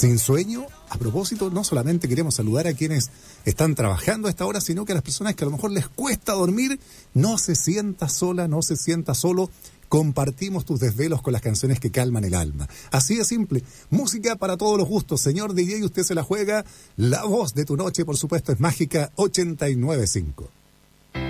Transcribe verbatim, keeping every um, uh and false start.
sin sueño. A propósito, no solamente queremos saludar a quienes están trabajando a esta hora, sino que a las personas que a lo mejor les cuesta dormir, no se sienta sola, no se sienta solo. Compartimos tus desvelos con las canciones que calman el alma. Así de simple. Música para todos los gustos. Señor D J, usted se la juega. La voz de tu noche, por supuesto, es Mágica ochenta y nueve punto cinco.